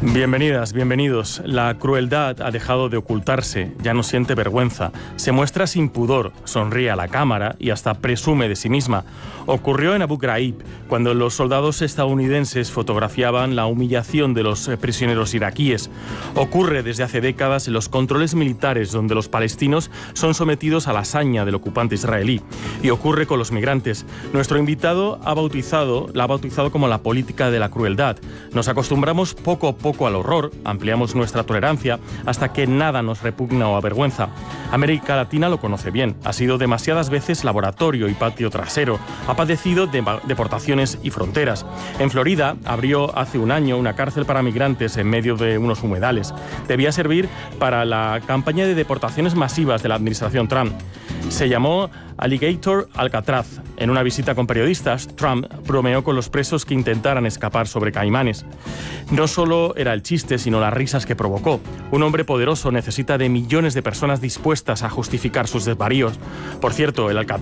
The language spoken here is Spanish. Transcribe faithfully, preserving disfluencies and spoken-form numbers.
Bienvenidas, bienvenidos. La crueldad ha dejado de ocultarse, ya no siente vergüenza, se muestra sin pudor, sonríe a la cámara y hasta presume de sí misma. Ocurrió en Abu Ghraib, cuando los soldados estadounidenses fotografiaban la humillación de los prisioneros iraquíes. Ocurre desde hace décadas en los controles militares, donde los palestinos son sometidos a la hazaña del ocupante israelí. Y ocurre con los migrantes. Nuestro invitado ha bautizado, la ha bautizado como la política de la crueldad. Nos acostumbramos poco a poco al horror, ampliamos nuestra tolerancia hasta que nada nos repugna o avergüenza. América Latina lo conoce bien, ha sido demasiadas veces laboratorio y patio trasero, ha padecido de deportaciones y fronteras. En Florida abrió hace un año una cárcel para migrantes en medio de unos humedales. Debía servir para la campaña de deportaciones masivas de la administración Trump. Se llamó Alligator Alcatraz. En una visita con periodistas, Trump bromeó con los presos que intentaran escapar sobre caimanes. No solo era el chiste, sino las risas que provocó. Un hombre poderoso necesita de millones de personas dispuestas a justificar sus desvaríos. Por cierto, el Alcatraz